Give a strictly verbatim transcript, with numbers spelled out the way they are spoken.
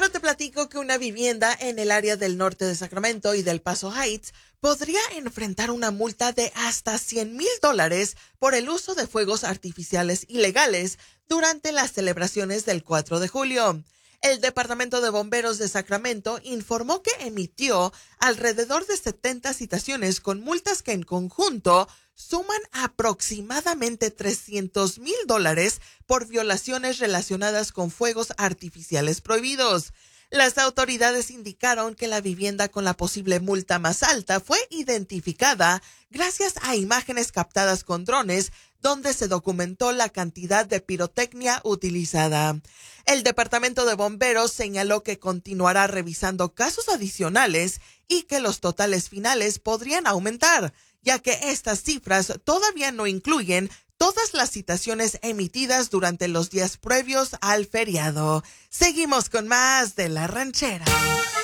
Bueno, te platico que una vivienda en el área del norte de Sacramento y del Paso Heights podría enfrentar una multa de hasta cien mil dólares por el uso de fuegos artificiales ilegales durante las celebraciones del cuatro de julio. El Departamento de Bomberos de Sacramento informó que emitió alrededor de setenta citaciones con multas que en conjunto suman aproximadamente trescientos mil dólares por violaciones relacionadas con fuegos artificiales prohibidos. Las autoridades indicaron que la vivienda con la posible multa más alta fue identificada gracias a imágenes captadas con drones donde se documentó la cantidad de pirotecnia utilizada. El Departamento de Bomberos señaló que continuará revisando casos adicionales y que los totales finales podrían aumentar, ya que estas cifras todavía no incluyen todas las citaciones emitidas durante los días previos al feriado. Seguimos con más de La Ranchera.